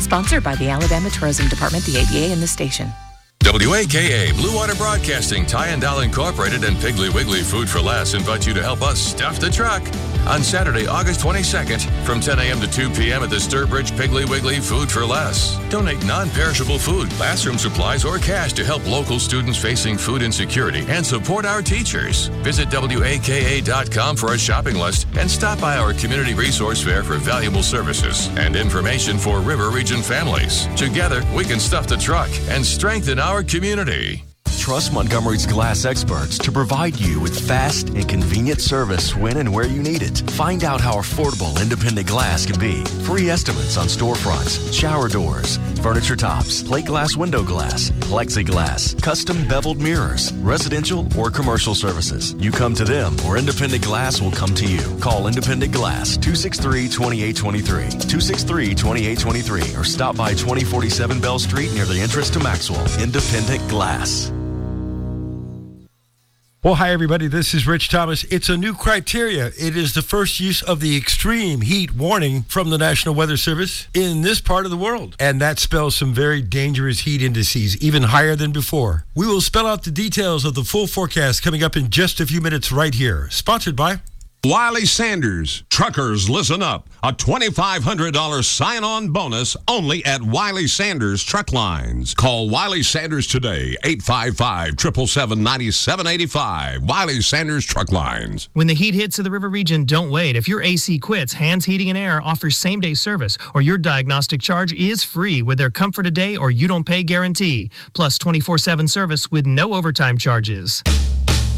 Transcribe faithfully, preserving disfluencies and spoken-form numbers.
Sponsored by the Alabama Tourism Department, the A B A, and the station. W A K A, Blue Water Broadcasting, Ty and Doll Incorporated, and Piggly Wiggly Food for Less invite you to help us stuff the truck on Saturday, August twenty-second from ten a.m. to two p.m. at the Sturbridge Piggly Wiggly Food for Less. Donate non-perishable food, classroom supplies, or cash to help local students facing food insecurity and support our teachers. Visit W A K A dot com for a shopping list and stop by our community resource fair for valuable services and information for River Region families. Together, we can stuff the truck and strengthen our community. Trust Montgomery's glass experts to provide you with fast and convenient service when and where you need it. Find out how affordable independent glass can be. Free estimates on storefronts, shower doors, furniture tops, plate glass window glass, plexiglass, custom beveled mirrors, residential or commercial services. You come to them or Independent Glass will come to you. Call Independent Glass two six three, two eight two three, two six three, two eight two three or stop by twenty forty-seven Bell Street near the entrance to Maxwell. Independent Glass. Well, hi, everybody. This is Rich Thomas. It's a new criteria. It is the first use of the extreme heat warning from the National Weather Service in this part of the world. And that spells some very dangerous heat indices, even higher than before. We will spell out the details of the full forecast coming up in just a few minutes right here. Sponsored by Wiley Sanders. Truckers, listen up. A twenty-five hundred dollars sign-on bonus only at Wiley Sanders Truck Lines. Call Wiley Sanders today, eight five five, seven seven seven, nine seven eight five. Wiley Sanders Truck Lines. When the heat hits to the River Region, don't wait. If your A C quits, Hands Heating and Air offers same-day service, or your diagnostic charge is free with their Comfort a Day or You Don't Pay guarantee, plus twenty-four seven service with no overtime charges.